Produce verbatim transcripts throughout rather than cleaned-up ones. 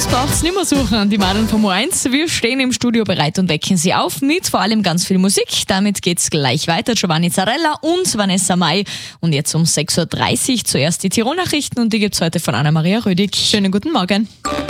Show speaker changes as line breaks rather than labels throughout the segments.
Jetzt braucht's nicht mehr suchen, die Madeln vom O eins. Wir stehen im Studio bereit und wecken Sie auf mit vor allem ganz viel Musik. Damit geht's gleich weiter. Giovanni Zarella und Vanessa Mai. Und jetzt um sechs Uhr dreißig zuerst die Tirol-Nachrichten und die gibt's heute von Anna-Maria Rödig. Schönen guten Morgen.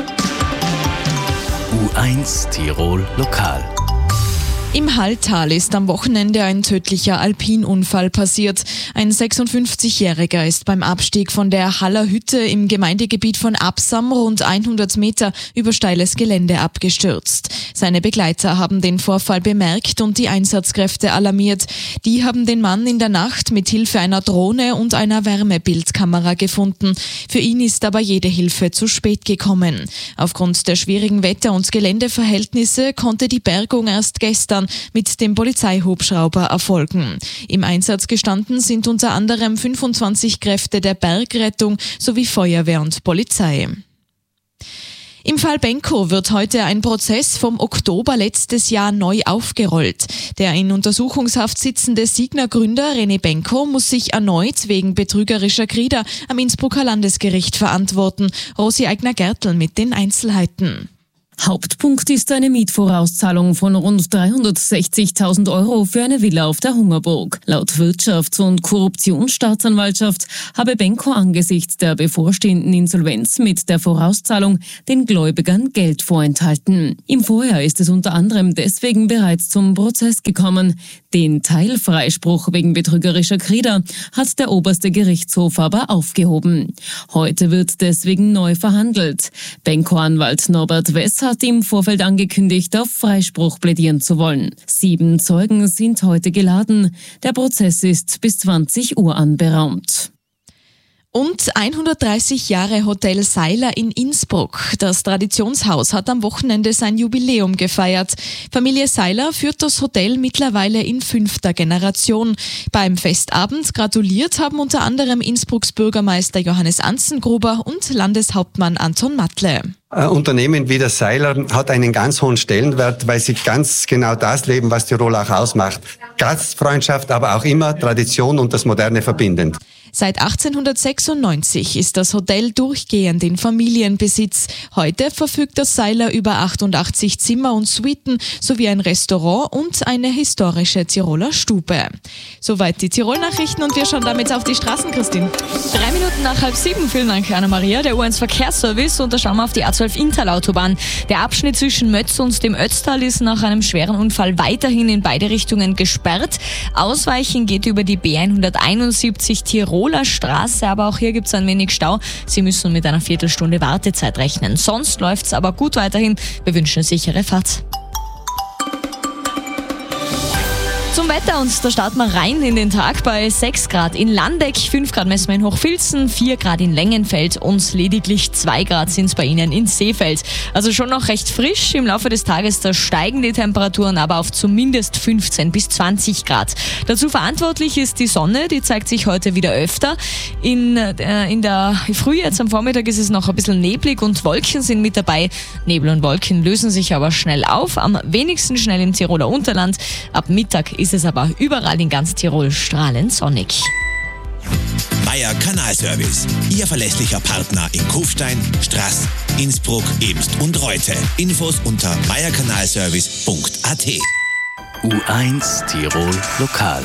U eins Tirol Lokal.
Im Halltal ist am Wochenende ein tödlicher Alpinunfall passiert. Ein sechsundfünfzigjähriger ist beim Abstieg von der Haller Hütte im Gemeindegebiet von Absam rund hundert Meter über steiles Gelände abgestürzt. Seine Begleiter haben den Vorfall bemerkt und die Einsatzkräfte alarmiert. Die haben den Mann in der Nacht mit Hilfe einer Drohne und einer Wärmebildkamera gefunden. Für ihn ist aber jede Hilfe zu spät gekommen. Aufgrund der schwierigen Wetter- und Geländeverhältnisse konnte die Bergung erst gestern mit dem Polizeihubschrauber erfolgen. Im Einsatz gestanden sind unter anderem fünfundzwanzig Kräfte der Bergrettung sowie Feuerwehr und Polizei. Im Fall Benko wird heute ein Prozess vom Oktober letztes Jahr neu aufgerollt. Der in Untersuchungshaft sitzende Signa-Gründer René Benko muss sich erneut wegen betrügerischer Krieder am Innsbrucker Landesgericht verantworten. Rosi Eigner-Gertl mit den Einzelheiten.
Hauptpunkt ist eine Mietvorauszahlung von rund dreihundertsechzigtausend Euro für eine Villa auf der Hungerburg. Laut Wirtschafts- und Korruptionsstaatsanwaltschaft habe Benko angesichts der bevorstehenden Insolvenz mit der Vorauszahlung den Gläubigern Geld vorenthalten. Im Vorjahr ist es unter anderem deswegen bereits zum Prozess gekommen. Den Teilfreispruch wegen betrügerischer Krieder hat der oberste Gerichtshof aber aufgehoben. Heute wird deswegen neu verhandelt. Benko-Anwalt Norbert Wess hat im Vorfeld angekündigt, auf Freispruch plädieren zu wollen. Sieben Zeugen sind heute geladen. Der Prozess ist bis zwanzig Uhr anberaumt.
Und hundertdreißig Jahre Hotel Seiler in Innsbruck. Das Traditionshaus hat am Wochenende sein Jubiläum gefeiert. Familie Seiler führt das Hotel mittlerweile in fünfter Generation. Beim Festabend gratuliert haben unter anderem Innsbrucks Bürgermeister Johannes Anzengruber und Landeshauptmann Anton Matle.
Ein Unternehmen wie der Seiler hat einen ganz hohen Stellenwert, weil sie ganz genau das leben, was Tirol auch ausmacht. Gastfreundschaft, aber auch immer Tradition und das Moderne verbindend.
Seit achtzehnhundertsechsundneunzig ist das Hotel durchgehend in Familienbesitz. Heute verfügt das Seiler über achtundachtzig Zimmer und Suiten sowie ein Restaurant und eine historische Tiroler Stube. Soweit die Tirol-Nachrichten und wir schauen damit auf die Straßen, Christine.
Drei Minuten nach halb sieben. Vielen Dank, Anna-Maria. Der U eins Verkehrsservice und da schauen wir auf die A zwölf Interlautobahn. Der Abschnitt zwischen Mötz und dem Ötztal ist nach einem schweren Unfall weiterhin in beide Richtungen gesperrt. Ausweichen geht über die B hunderteinundsiebzig Tiroler Straße, aber auch hier gibt es ein wenig Stau. Sie müssen mit einer Viertelstunde Wartezeit rechnen. Sonst läuft es aber gut weiterhin. Wir wünschen sichere Fahrt. Zum Wetter und da starten wir rein in den Tag bei sechs Grad in Landeck, fünf Grad messen wir in Hochfilzen, vier Grad in Längenfeld und lediglich zwei Grad sind es bei Ihnen in Seefeld. Also schon noch recht frisch. Im Laufe des Tages da steigen die Temperaturen aber auf zumindest fünfzehn bis zwanzig Grad. Dazu verantwortlich ist die Sonne, die zeigt sich heute wieder öfter. In, äh, in der Früh, jetzt am Vormittag, ist es noch ein bisschen neblig und Wolken sind mit dabei. Nebel und Wolken lösen sich aber schnell auf, am wenigsten schnell im Tiroler Unterland. Ab Mittag ist es aber überall in ganz Tirol strahlend sonnig.
Meier Kanalservice, Ihr verlässlicher Partner in Kufstein, Straß, Innsbruck, Emst und Reute. Infos unter meier kanalservice punkt a t.
U eins Tirol Lokal.